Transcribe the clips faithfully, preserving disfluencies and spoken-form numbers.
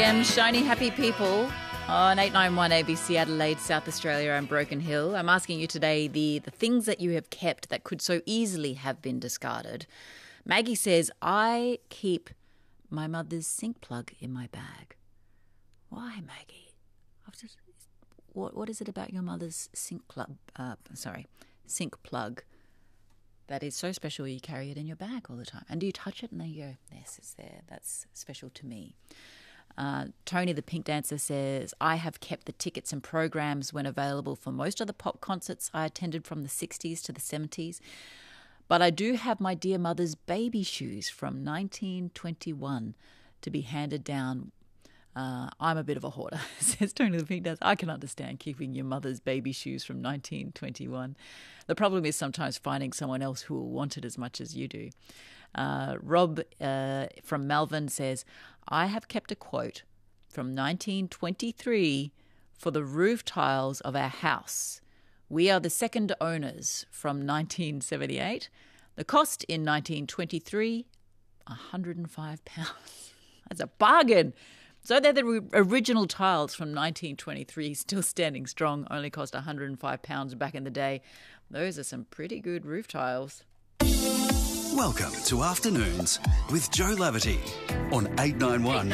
a.m. Shiny happy people on eight ninety-one A B C Adelaide, South Australia and Broken Hill. I'm asking you today the, the things that you have kept that could so easily have been discarded. Maggie says, I keep my mother's sink plug in my bag. Why, Maggie? I've just, what What is it about your mother's sink plug? Uh, sorry, sink plug that is so special you carry it in your bag all the time? And do you touch it and there you go, yes, it's there. That's special to me. Uh, Tony the Pink Dancer says, I have kept the tickets and programs when available for most of the pop concerts I attended from the sixties to the seventies. But I do have my dear mother's baby shoes from nineteen twenty-one to be handed down. Uh, I'm a bit of a hoarder, says Tony the Pink Dancer. I can understand keeping your mother's baby shoes from nineteen twenty-one. The problem is sometimes finding someone else who will want it as much as you do. Uh, Rob uh, from Melbourne says, I have kept a quote from nineteen twenty-three for the roof tiles of our house. We are the second owners from nineteen seventy-eight. The cost in nineteen twenty-three, one hundred five pounds. That's a bargain. So they're the re- original tiles from nineteen twenty-three, still standing strong, only cost one hundred five pounds back in the day. Those are some pretty good roof tiles. Welcome to Afternoons with Joe Laverty on eight ninety-one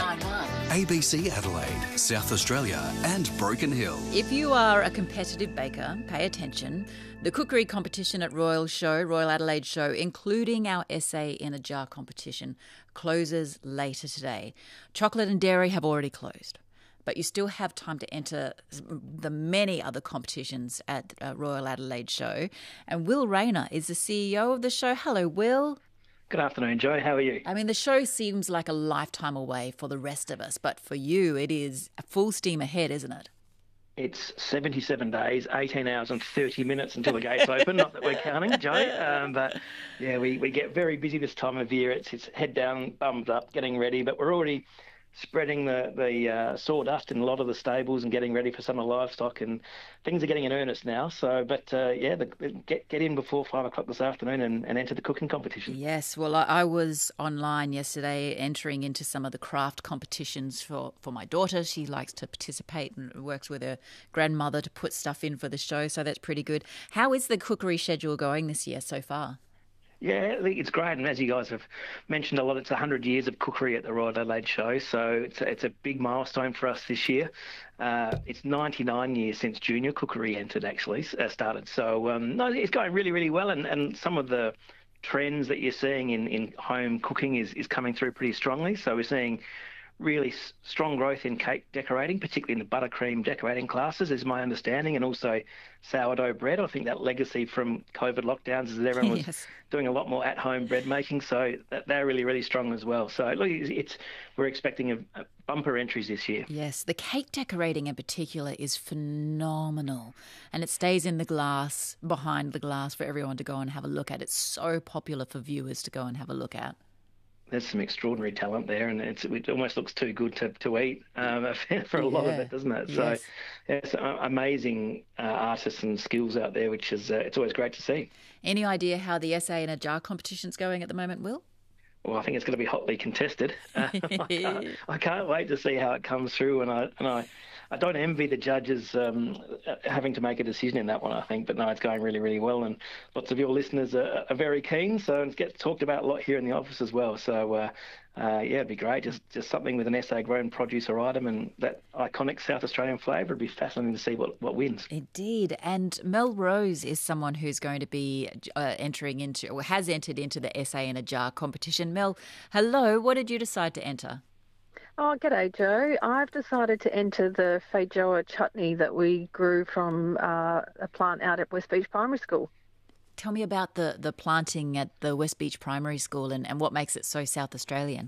A B C Adelaide, South Australia and Broken Hill. If you are a competitive baker, pay attention. The cookery competition at Royal Show, Royal Adelaide Show, including our essay in a jar competition, closes later today. Chocolate and dairy have already closed, but you still have time to enter the many other competitions at uh, Royal Adelaide Show. And Will Rayner is the C E O of the show. Hello, Will. Good afternoon, Joe. How are you? I mean, the show seems like a lifetime away for the rest of us, but for you, it is full steam ahead, isn't it? It's seventy-seven days, eighteen hours and thirty minutes until the gates open. Not that we're counting, Joe. Um, but, yeah, we, we get very busy this time of year. It's, it's head down, bums up, getting ready. But we're already spreading the, the uh, sawdust in a lot of the stables and getting ready for summer livestock, and things are getting in earnest now. So, but uh, yeah, the, get get in before five o'clock this afternoon and, and enter the cooking competition. Yes, well, I, I was online yesterday entering into some of the craft competitions for, for my daughter. She likes to participate and works with her grandmother to put stuff in for the show, so that's pretty good. How is the cookery schedule going this year so far? Yeah, it's great, and as you guys have mentioned a lot, it's one hundred years of cookery at the Royal Adelaide Show, so it's a, it's a big milestone for us this year. Uh, it's ninety-nine years since junior cookery entered, actually, uh, started. So, um, no, it's going really, really well, and, and some of the trends that you're seeing in, in home cooking is, is coming through pretty strongly. So we're seeing really s- strong growth in cake decorating, particularly in the buttercream decorating classes, is my understanding, and also sourdough bread. I think that legacy from COVID lockdowns is that everyone was Yes. doing a lot more at-home bread making, so that, they're really, really strong as well. So look, it's, it's we're expecting a, a bumper entries this year. Yes, the cake decorating in particular is phenomenal, and it stays in the glass, behind the glass for everyone to go and have a look at. It's so popular for viewers to go and have a look at. There's some extraordinary talent there, and it's, it almost looks too good to, to eat um, for a lot of Yeah. it, doesn't it? Yes. So, yeah, it's uh, amazing uh, artists and skills out there, which is uh, it's always great to see. Any idea how the essay in a jar competition's going at the moment, Will? Well, I think it's going to be hotly contested. Uh, I, can't, I can't wait to see how it comes through, and I and I, I don't envy the judges um, having to make a decision in that one, I think. But no, it's going really, really well, and lots of your listeners are, are very keen, so it gets talked about a lot here in the office as well. So, uh, uh, yeah, it'd be great. Just just something with an S A grown produce or item and that iconic South Australian flavour. It'd be fascinating to see what, what wins. Indeed. And Mel Rose is someone who's going to be uh, entering into, or has entered into the essay in a jar competition. Mel, hello. What did you decide to enter? Oh, g'day, Joe. I've decided to enter the feijoa chutney that we grew from uh, a plant out at West Beach Primary School. Tell me about the, the planting at the West Beach Primary School and, and what makes it so South Australian.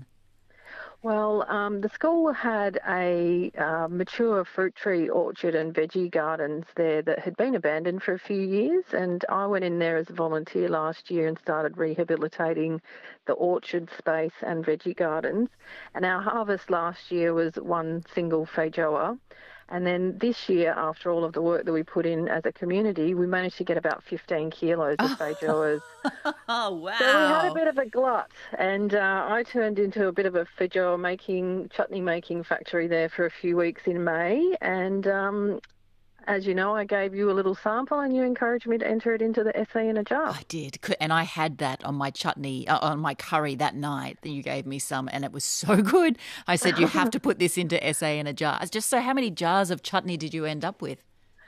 Well, um, the school had a uh, mature fruit tree orchard and veggie gardens there that had been abandoned for a few years, and I went in there as a volunteer last year and started rehabilitating the orchard space and veggie gardens. And our harvest last year was one single feijoa. And then this year, after all of the work that we put in as a community, we managed to get about fifteen kilos of feijoas. Oh, wow. So we had a bit of a glut, and uh, I turned into a bit of a feijoa making, chutney making factory there for a few weeks in May. And um, as you know, I gave you a little sample and you encouraged me to enter it into the essay in a jar. I did. And I had that on my chutney, uh, on my curry that night. Then you gave me some and it was so good. I said, you have to put this into essay in a jar. Just so how many jars of chutney did you end up with?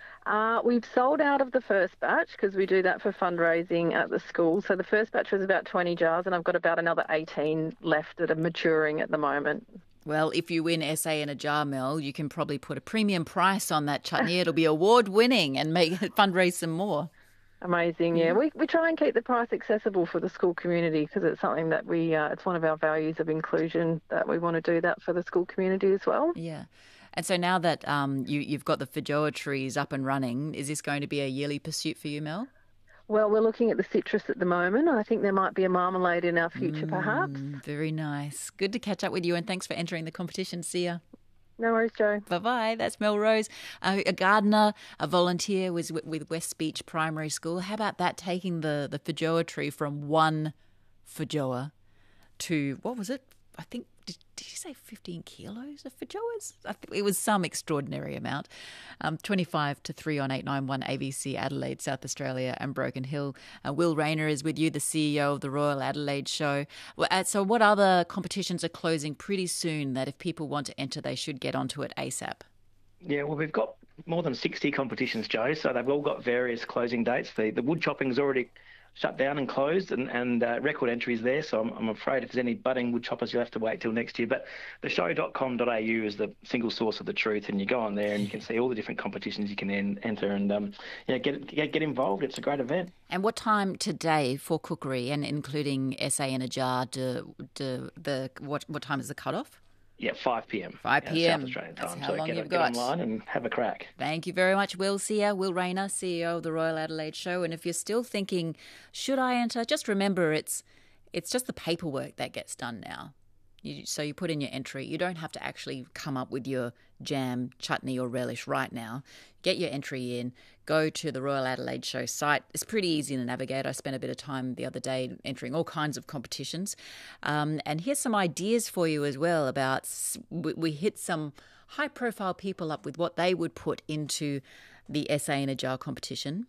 Uh, we've sold out of the first batch because we do that for fundraising at the school. So the first batch was about twenty jars and I've got about another eighteen left that are maturing at the moment. Well, if you win Essay in a Jar, Mel, you can probably put a premium price on that chutney. It'll be award-winning and make fundraise some more. Amazing, yeah. We we try and keep the price accessible for the school community because it's something that we, uh, it's one of our values of inclusion that we want to do that for the school community as well. Yeah. And so now that um, you, you've got the feijoa trees up and running, is this going to be a yearly pursuit for you, Mel? Well, we're looking at the citrus at the moment. I think there might be a marmalade in our future, mm, perhaps. Very nice. Good to catch up with you and thanks for entering the competition. See ya. No worries, Joe. Bye-bye. That's Mel Rose, a, a gardener, a volunteer with, with West Beach Primary School. How about that, taking the, the feijoa tree from one feijoa to, what was it? I think, did, did you say fifteen kilos of feijoas? I think it was some extraordinary amount. Um, twenty-five to three on eight nine one A B C Adelaide, South Australia and Broken Hill. Uh, Will Rayner is with you, the C E O of the Royal Adelaide Show. Well, uh, so what other competitions are closing pretty soon that if people want to enter, they should get onto it ASAP? Yeah, well, we've got more than sixty competitions, Joe, so they've all got various closing dates. The, the wood chopping's already shut down and closed, and, and uh, record entries there, so I'm, I'm afraid if there's any budding wood choppers, you'll have to wait till next year. But the show dot com dot a u is the single source of the truth, and you go on there and you can see all the different competitions you can en- enter and um, yeah, get, get get involved. It's a great event. And what time today for cookery, and including Essay in a Jar, do, do the what what time is the cutoff? Yeah, five p.m. five p.m. South Australian That's time. how so long get, you've get got. online and have a crack. Thank you very much, Will. See ya. Will Rayner, C E O of the Royal Adelaide Show. And if you're still thinking, should I enter? Just remember, it's it's just the paperwork that gets done now. You, so you put in your entry. You don't have to actually come up with your jam, chutney or relish right now. Get your entry in. Go to the Royal Adelaide Show site. It's pretty easy to navigate. I spent a bit of time the other day entering all kinds of competitions. Um, and here's some ideas for you as well about, we, we hit some high-profile people up with what they would put into the Essay in a Jar competition.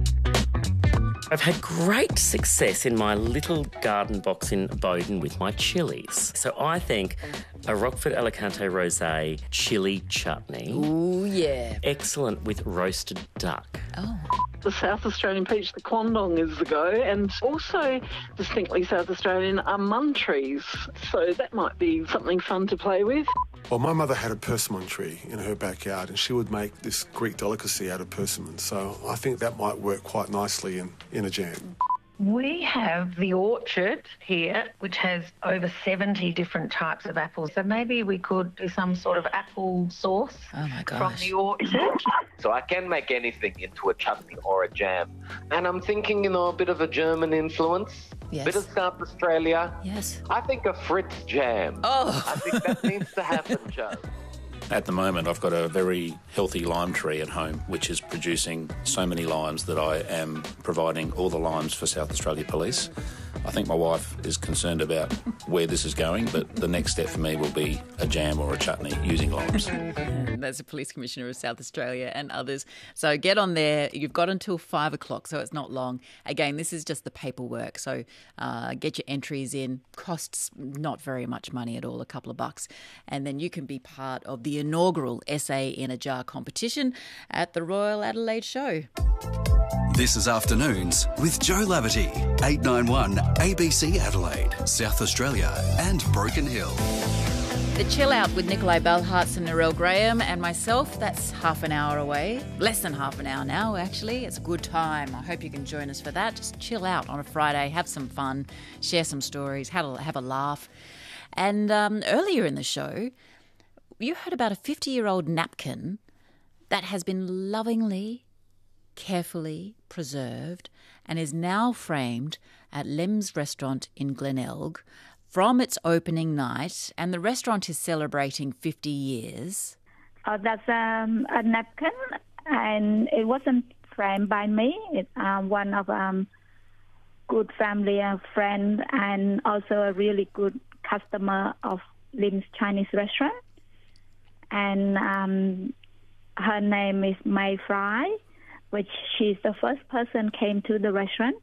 I've had great success in my little garden box in Bowden with my chilies. So I think a Rockford Alicante Rosé chili chutney. Ooh, yeah. Excellent with roasted duck. Oh. The South Australian peach, the Kwandong is the go, and also distinctly South Australian are mun trees. So that might be something fun to play with. Well, my mother had a persimmon tree in her backyard and she would make this Greek delicacy out of persimmon. So I think that might work quite nicely in, in a jam. We have the orchard here, which has over seventy different types of apples. So maybe we could do some sort of apple sauce Oh my from gosh. the orchard. So I can make anything into a chutney or a jam. And I'm thinking, you know, a bit of a German influence, Yes. bit of South Australia. Yes. I think a Fritz jam. Oh. I think that needs to happen, Joe. At the moment, I've got a very healthy lime tree at home, which is producing so many limes that I am providing all the limes for South Australia Police. I think my wife is concerned about where this is going, but the next step for me will be a jam or a chutney using limes. That's the Police Commissioner of South Australia and others. So get on there. You've got until five o'clock, so it's not long. Again, this is just the paperwork. So uh, get your entries in. Costs not very much money at all, a couple of bucks. And then you can be part of the inaugural Essay in a Jar competition at the Royal Adelaide Show. This is Afternoons with Joe Laverty, eight nine one A B C Adelaide, South Australia and Broken Hill. The Chill Out with Nikolai Balhartz and Narelle Graham and myself, that's half an hour away. Less than half an hour now, actually. It's a good time. I hope you can join us for that. Just chill out on a Friday, have some fun, share some stories, have a, have a laugh. And um, earlier in the show, you heard about a fifty-year-old napkin that has been lovingly, carefully preserved and is now framed at Lem's Restaurant in Glenelg from its opening night, and the restaurant is celebrating fifty years. Uh, that's um, a napkin, and it wasn't framed by me. It's um, one of um good family and friend, and also a really good customer of Lim's Chinese restaurant. And um, her name is May Fry, which she's the first person came to the restaurant.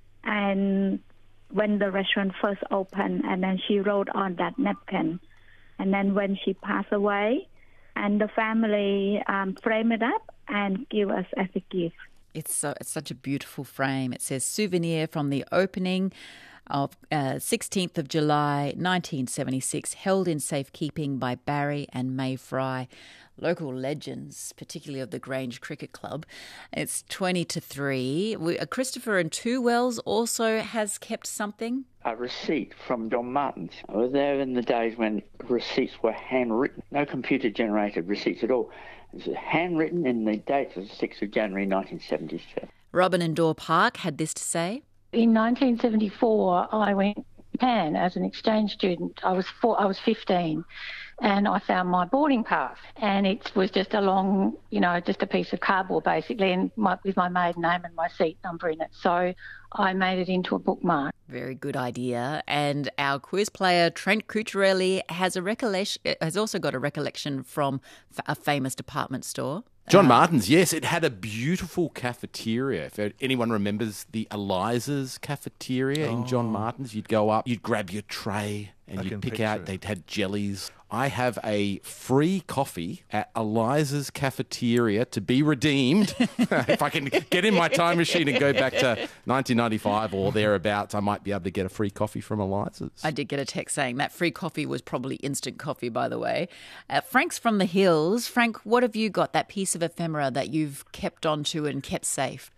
And when the restaurant first opened, and then she wrote on that napkin. And then when she passed away, and the family um, framed it up and give us as a gift. It's so, it's such a beautiful frame. It says souvenir from the opening of uh, sixteenth of July nineteen seventy-six, held in safekeeping by Barry and May Fry, local legends, particularly of the Grange Cricket Club. It's twenty to three. We, uh, Christopher in Two Wells also has kept something. A receipt from John Martins. I was there in the days when receipts were handwritten, no computer-generated receipts at all. It was handwritten, and the date was the sixth of January nineteen seventy-seven. Robin in Door Park had this to say. In nineteen seventy-four, I went to Japan as an exchange student. I was four, I was fifteen, and I found my boarding pass, and it was just a long, you know, just a piece of cardboard basically, and my, with my maiden name and my seat number in it. So I made it into a bookmark. Very good idea. And our quiz player Trent Cucciarelli has a recollection. Has also got a recollection from a famous department store. John Martins, yes, it had a beautiful cafeteria. If anyone remembers the Eliza's cafeteria oh. in John Martins, you'd go up, you'd grab your tray and I you'd pick out, it. They'd had jellies. I have a free coffee at Eliza's cafeteria to be redeemed. If I can get in my time machine and go back to nineteen ninety-five or thereabouts, I might be able to get a free coffee from Eliza's. I did get a text saying that free coffee was probably instant coffee, by the way. Uh, Frank's from the Hills. Frank, what have you got, that piece of ephemera that you've kept onto and kept safe?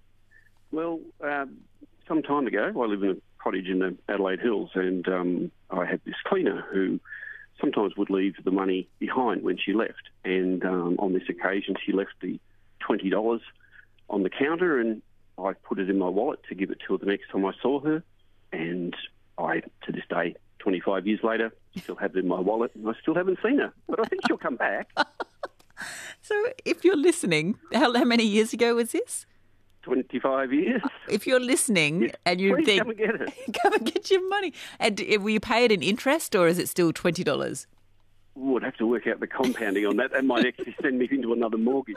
Well, um, some time ago, I live in a cottage in the Adelaide Hills, and um, I had this cleaner who sometimes would leave the money behind when she left. And um, on this occasion, she left the twenty dollars on the counter, and I put it in my wallet to give it to her the next time I saw her. And I, to this day, twenty-five years later, still have it in my wallet, and I still haven't seen her. But I think she'll come back. So if you're listening, how, how many years ago was this? twenty-five years. If you're listening yes, and you think, come and get it. Come and get your money. And will you pay it in interest, or is it still twenty dollars? Would have to work out the compounding on that. That might actually send me into another mortgage.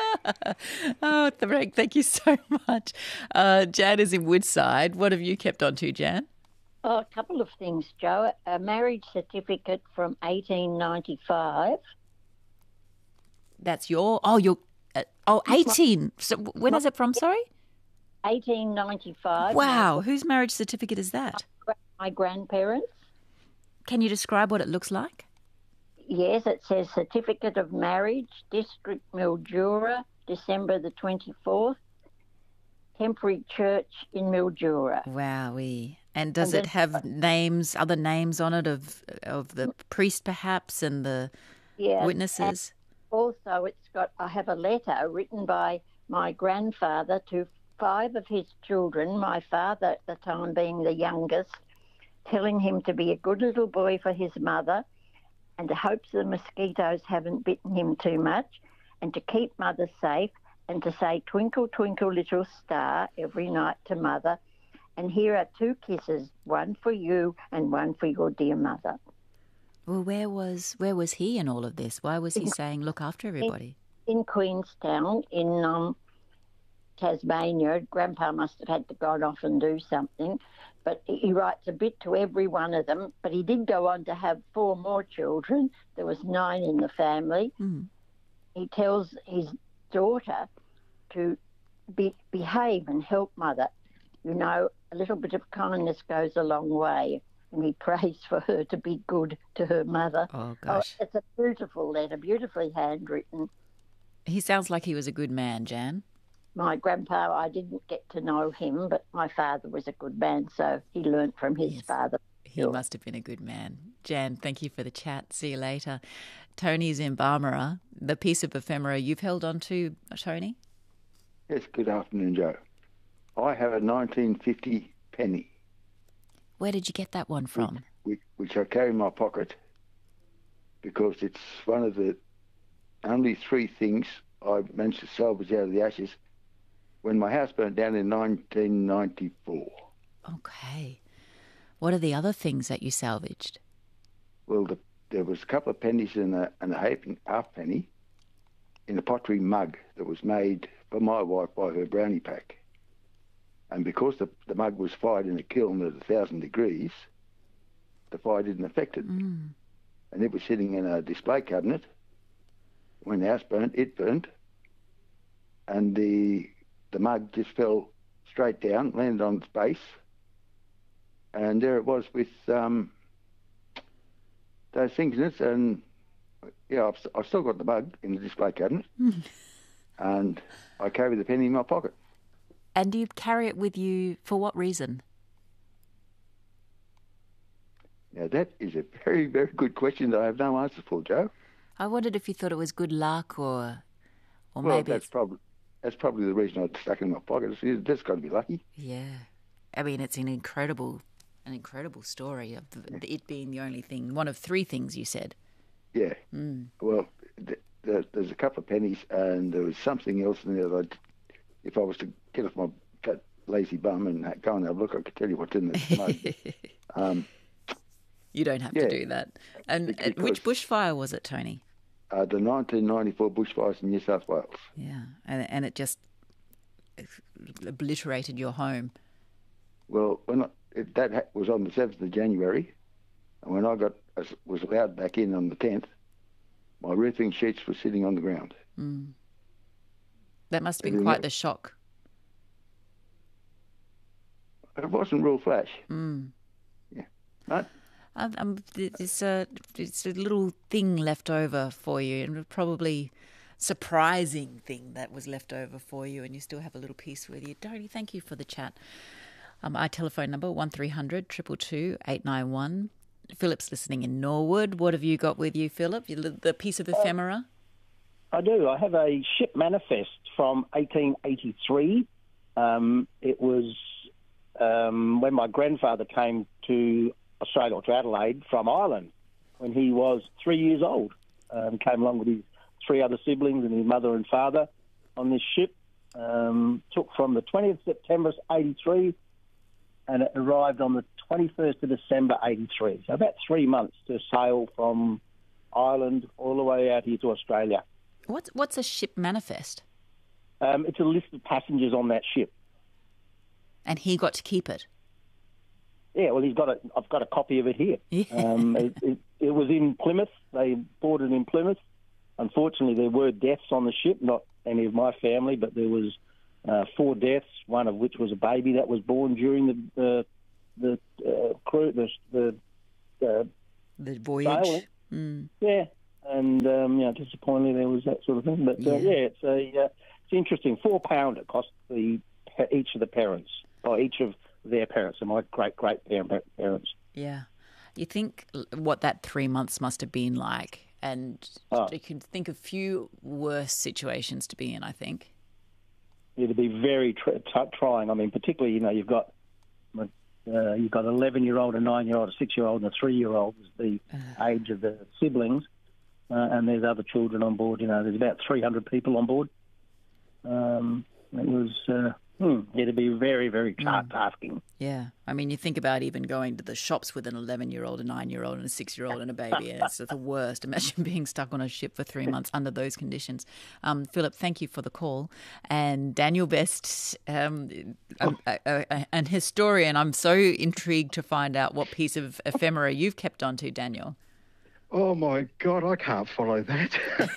Oh, Frank, thank you so much. Uh, Jan is in Woodside. What have you kept on to, Jan? Oh, a couple of things, Joe. A marriage certificate from eighteen ninety-five. That's your... Oh, your... Uh, oh, eighteen. So when is it from, sorry? eighteen ninety-five. Wow. Whose marriage certificate is that? My grandparents. Can you describe what it looks like? Yes, it says Certificate of Marriage, District Mildura, December the twenty-fourth, Temporary Church in Mildura. Wowee. And does and it have names, other names on it of of the priest perhaps and the yeah, witnesses? Also, it's got, I have a letter written by my grandfather to five of his children, my father at the time being the youngest, telling him to be a good little boy for his mother and to hope the mosquitoes haven't bitten him too much and to keep mother safe and to say, twinkle, twinkle, little star every night to mother. And here are two kisses, one for you and one for your dear mother. Well, where was where was he in all of this? Why was he saying look after everybody? In, in Queenstown, in um, Tasmania. Grandpa must have had to go off and do something. But he writes a bit to every one of them. But he did go on to have four more children. There was nine in the family. Mm. He tells his daughter to be, behave and help mother. You know, a little bit of kindness goes a long way. And he prays for her to be good to her mother. Oh, gosh. Oh, it's a beautiful letter, beautifully handwritten. He sounds like he was a good man, Jan. My grandpa, I didn't get to know him, but my father was a good man, so he learnt from his yes. father. He sure. must have been a good man. Jan, thank you for the chat. See you later. Tony's in Barmera. The piece of ephemera you've held on to, Tony? Yes, good afternoon, Joe. I have a nineteen fifty penny. Where did you get that one from? Which, which I carry in my pocket because it's one of the only three things I managed to salvage out of the ashes when my house burnt down in nineteen ninety-four. Okay. What are the other things that you salvaged? Well, the, there was a couple of pennies and a, and a half, half penny in a pottery mug that was made for my wife by her brownie pack. And because the, the mug was fired in a kiln at a thousand degrees, the fire didn't affect it. Mm. And it was sitting in a display cabinet. When the house burnt, it burnt. And the the mug just fell straight down, landed on its base. And there it was with um, those things in it. And, yeah, I've, I've still got the mug in the display cabinet. Mm. And I carry the penny in my pocket. And do you carry it with you for what reason? Now, that is a very, very good question that I have no answer for, Joe. I wondered if you thought it was good luck or or well, maybe... that's probably, that's probably the reason I stuck it in my pocket. That's got to be lucky. Yeah. I mean, it's an incredible, an incredible story of the, yeah. it being the only thing, one of three things you said. Yeah. Mm. Well, th- th- there's a couple of pennies and there was something else in there that I'd, if I was to get off my fat, lazy bum and go and have a look, I could tell you what's in the mug. um, you don't have yeah. to do that. And because, which bushfire was it, Tony? Uh, the nineteen ninety-four bushfires in New South Wales. Yeah, and and it just obliterated your home. Well, when I, it, that was on the seventh of January, and when I got was allowed back in on the tenth, my roofing sheets were sitting on the ground. Mm. That must have been quite the shock. It wasn't real flash. Mm. Yeah. Right? Um, um, it's, a, it's a little thing left over for you, and probably surprising thing that was left over for you, and you still have a little piece with you. Tony, thank you for the chat. Um, our telephone number, one three hundred, two two two, eight nine one. Philip's listening in Norwood. What have you got with you, Philip? The piece of ephemera? Uh, I do. I have a ship manifest from eighteen eighty-three. Um, it was um, when my grandfather came to Australia, or to Adelaide, from Ireland, when he was three years old. Um, came along with his three other siblings and his mother and father on this ship. Um, took from the twentieth of September eighty-three, and it arrived on the twenty-first of December eighty-three. So about three months to sail from Ireland all the way out here to Australia. What's what's a ship manifest? Um, it's a list of passengers on that ship. And he got to keep it? Yeah, well, he's got a. I've got a copy of it here. Yeah. Um, it, it, it was in Plymouth. They boarded in Plymouth. Unfortunately, there were deaths on the ship, not any of my family, but there was uh, four deaths, one of which was a baby that was born during the the, the uh, crew, the the, uh, the voyage. Sailing. Mm. Yeah, and um, you know, disappointingly, there was that sort of thing. But uh, yeah. yeah, it's a uh, it's interesting. Four pound it cost the each of the parents, or each of their parents, and my great great parents. Yeah, you think what that three months must have been like, and oh. you can think of few worse situations to be in. I think it'd be very tr- t- trying. I mean, particularly, you know, you've got uh, you've got an eleven-year-old, a nine-year-old, a six-year-old, and a three-year-old is the uh. age of the siblings, uh, and there's other children on board. You know, there's about three hundred people on board. Um, it was. Uh, Hmm, it'd be very, very tasking. Yeah. I mean, you think about even going to the shops with an eleven-year-old, a nine-year-old, and a six-year-old and a baby, and it's the worst. Imagine being stuck on a ship for three months under those conditions. Um, Philip, thank you for the call. And Daniel Best, um, a, a, a, an historian, I'm so intrigued to find out what piece of ephemera you've kept onto, Daniel. Oh, my God, I can't follow that.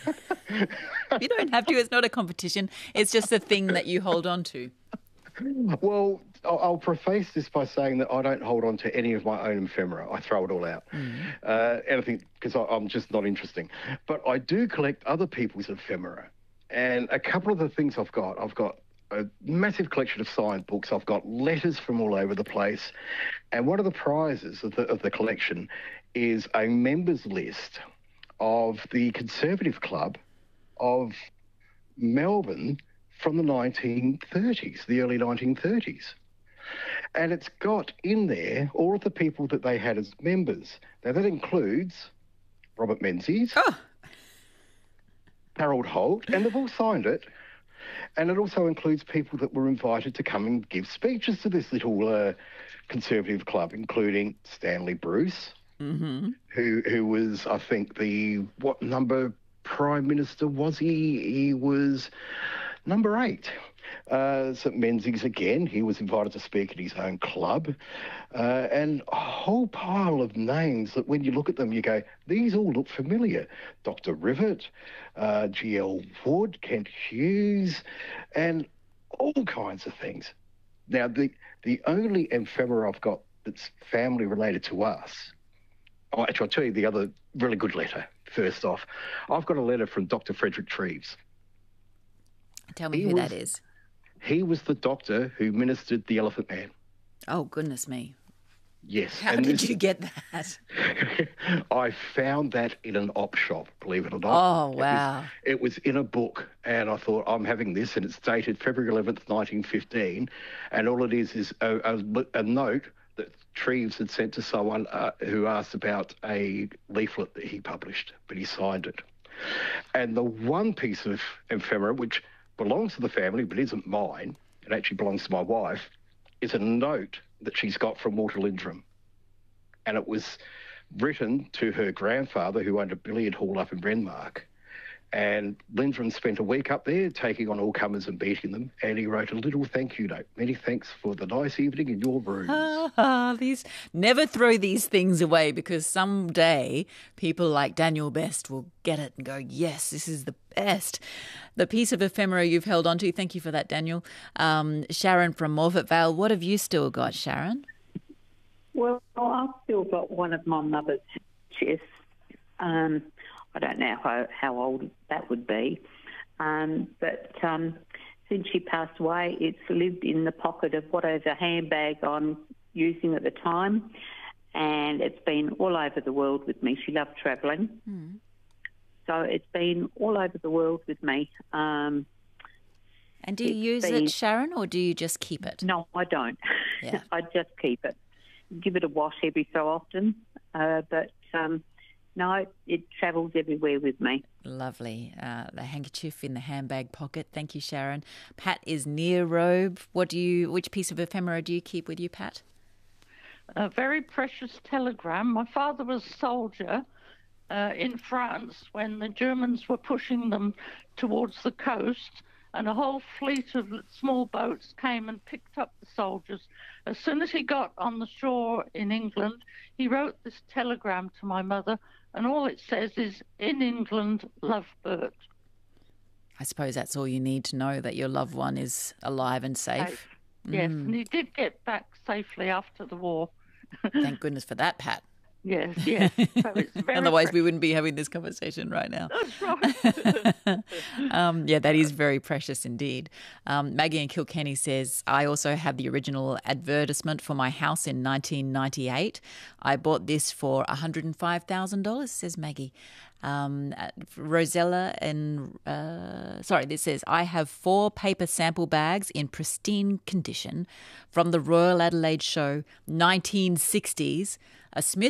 You don't have to. It's not a competition. It's just a thing that you hold on to. Well, I'll preface this by saying that I don't hold on to any of my own ephemera. I throw it all out. Mm. Uh, anything, because I'm just not interesting. But I do collect other people's ephemera. And a couple of the things I've got, I've got a massive collection of science books. I've got letters from all over the place. And one of the prizes of the, of the collection is a members list of the Conservative Club of Melbourne from the nineteen thirties, the early nineteen thirties. And it's got in there all of the people that they had as members. Now, that includes Robert Menzies, oh. Harold Holt, and they've all signed it. And it also includes people that were invited to come and give speeches to this little uh, Conservative club, including Stanley Bruce, mm-hmm. who who was, I think, the, what number Prime Minister was he? He was number eight. Uh, St Menzies again, he was invited to speak at his own club. Uh, and a whole pile of names that when you look at them, you go, these all look familiar. Doctor Rivet, uh, G L Wood, Kent Hughes, and all kinds of things. Now, the, the only ephemera I've got that's family related to us, oh, actually, I'll tell you the other really good letter first off. I've got a letter from Doctor Frederick Treves. Tell me he who was, that is. He was the doctor who ministered the Elephant Man. Oh, goodness me. Yes. How and did this, you get that? I found that in an op shop, believe it or not. Oh, wow. It was, it was in a book, and I thought, I'm having this, and it's dated February eleventh, nineteen fifteen, and all it is is a, a, a note that Treves had sent to someone uh, who asked about a leaflet that he published, but he signed it. And the one piece of ephemera, which belongs to the family but isn't mine, it actually belongs to my wife, is a note that she's got from Walter Lindrum. And it was written to her grandfather, who owned a billiard hall up in Renmark. And Lindrum spent a week up there taking on all comers and beating them, and he wrote a little thank you note. Many thanks for the nice evening in your room. Ah, these never throw these things away, because someday people like Daniel Best will get it and go, yes, this is the best. The piece of ephemera you've held on to, thank you for that, Daniel. Um, Sharon from Morfett Vale, what have you still got, Sharon? Well, I've still got one of my mother's chests. Um, I don't know how, how old that would be, um, but um, since she passed away, it's lived in the pocket of whatever handbag I'm using at the time, and it's been all over the world with me. She loved travelling, mm. so it's been all over the world with me. Um, and do you use been... it, Sharon, or do you just keep it? No, I don't. Yeah. I just keep it. Give it a wash every so often, uh, but... Um, No, it travels everywhere with me. Lovely. Uh, the handkerchief in the handbag pocket. Thank you, Sharon. Pat is near Robe. What do you? Which piece of ephemera do you keep with you, Pat? A very precious telegram. My father was a soldier uh, in France when the Germans were pushing them towards the coast, and a whole fleet of small boats came and picked up the soldiers. As soon as he got on the shore in England, he wrote this telegram to my mother, and all it says is, in England, love Bert. I suppose that's all you need to know, that your loved one is alive and safe. safe. Yes, Mm. and he did get back safely after the war. Thank goodness for that, Pat. Yes, yes. So it's very Otherwise, precious. we wouldn't be having this conversation right now. That's right. um, yeah, that is very precious indeed. Um, Maggie in Kilkenny says, I also have the original advertisement for my house in nineteen ninety-eight. I bought this for one hundred five thousand dollars, says Maggie. Um, Rosella and, uh, sorry, this says, I have four paper sample bags in pristine condition from the Royal Adelaide Show, nineteen sixties, a Smith